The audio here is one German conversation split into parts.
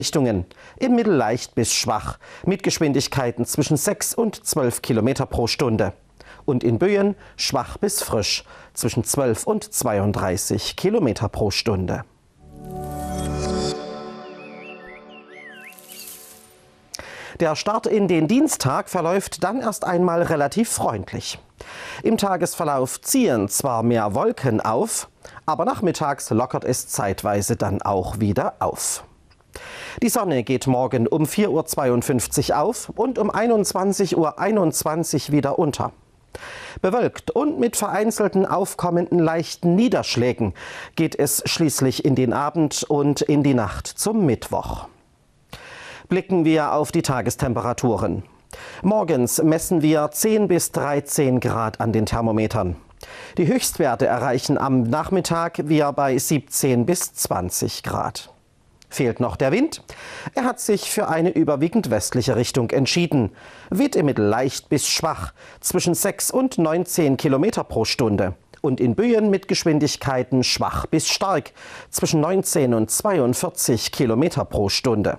Richtungen. Im Mittel leicht bis schwach, mit Geschwindigkeiten zwischen 6 und 12 Kilometer pro Stunde. Und in Böen schwach bis frisch, zwischen 12 und 32 Kilometer pro Stunde. Der Start in den Dienstag verläuft dann erst einmal relativ freundlich. Im Tagesverlauf ziehen zwar mehr Wolken auf, aber nachmittags lockert es zeitweise dann auch wieder auf. Die Sonne geht morgen um 4:52 Uhr auf und um 21:21 Uhr wieder unter. Bewölkt und mit vereinzelten aufkommenden leichten Niederschlägen geht es schließlich in den Abend und in die Nacht zum Mittwoch. Blicken wir auf die Tagestemperaturen. Morgens messen wir 10 bis 13 Grad an den Thermometern. Die Höchstwerte erreichen am Nachmittag wir bei 17 bis 20 Grad. Fehlt noch der Wind? Er hat sich für eine überwiegend westliche Richtung entschieden. Weht im Mittel leicht bis schwach, zwischen 6 und 19 Kilometer pro Stunde. Und in Böen mit Geschwindigkeiten schwach bis stark, zwischen 19 und 42 Kilometer pro Stunde.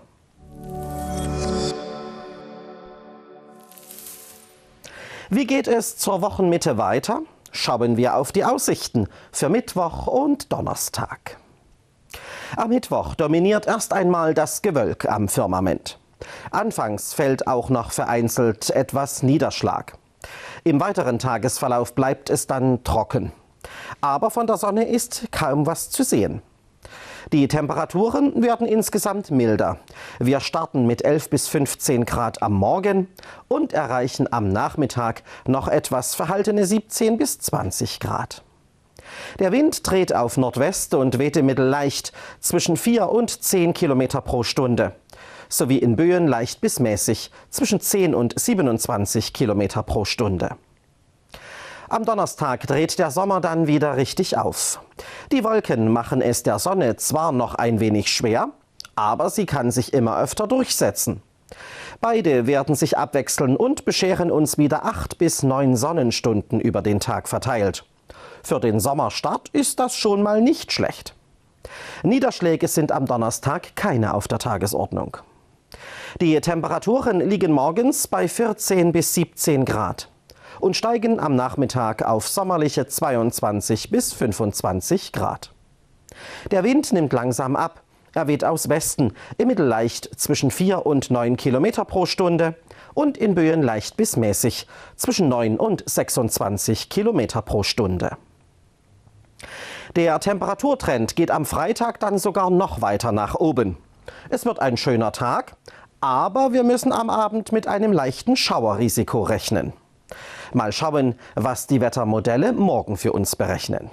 Wie geht es zur Wochenmitte weiter? Schauen wir auf die Aussichten für Mittwoch und Donnerstag. Am Mittwoch dominiert erst einmal das Gewölk am Firmament. Anfangs fällt auch noch vereinzelt etwas Niederschlag. Im weiteren Tagesverlauf bleibt es dann trocken. Aber von der Sonne ist kaum was zu sehen. Die Temperaturen werden insgesamt milder. Wir starten mit 11 bis 15 Grad am Morgen und erreichen am Nachmittag noch etwas verhaltene 17 bis 20 Grad. Der Wind dreht auf Nordwest und weht im Mittel leicht zwischen 4 und 10 Kilometer pro Stunde, sowie in Böen leicht bis mäßig zwischen 10 und 27 Kilometer pro Stunde. Am Donnerstag dreht der Sommer dann wieder richtig auf. Die Wolken machen es der Sonne zwar noch ein wenig schwer, aber sie kann sich immer öfter durchsetzen. Beide werden sich abwechseln und bescheren uns wieder 8 bis 9 Sonnenstunden über den Tag verteilt. Für den Sommerstart ist das schon mal nicht schlecht. Niederschläge sind am Donnerstag keine auf der Tagesordnung. Die Temperaturen liegen morgens bei 14 bis 17 Grad und steigen am Nachmittag auf sommerliche 22 bis 25 Grad. Der Wind nimmt langsam ab. Er weht aus Westen, im Mittel leicht zwischen 4 und 9 Kilometer pro Stunde und in Böen leicht bis mäßig zwischen 9 und 26 Kilometer pro Stunde. Der Temperaturtrend geht am Freitag dann sogar noch weiter nach oben. Es wird ein schöner Tag, aber wir müssen am Abend mit einem leichten Schauerrisiko rechnen. Mal schauen, was die Wettermodelle morgen für uns berechnen.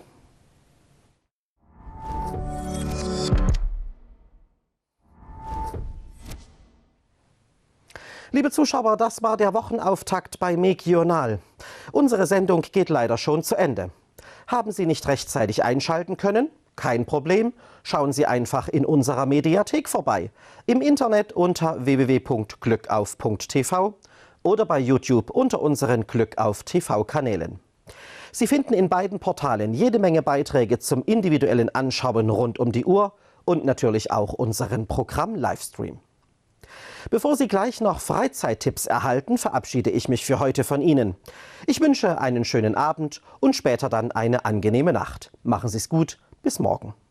Liebe Zuschauer, das war der Wochenauftakt bei Megional. Unsere Sendung geht leider schon zu Ende. Haben Sie nicht rechtzeitig einschalten können? Kein Problem. Schauen Sie einfach in unserer Mediathek vorbei. Im Internet unter www.glückauf.tv oder bei YouTube unter unseren Glückauf TV-Kanälen. Sie finden in beiden Portalen jede Menge Beiträge zum individuellen Anschauen rund um die Uhr und natürlich auch unseren Programm-Livestream. Bevor Sie gleich noch Freizeittipps erhalten, verabschiede ich mich für heute von Ihnen. Ich wünsche einen schönen Abend und später dann eine angenehme Nacht. Machen Sie es gut, bis morgen.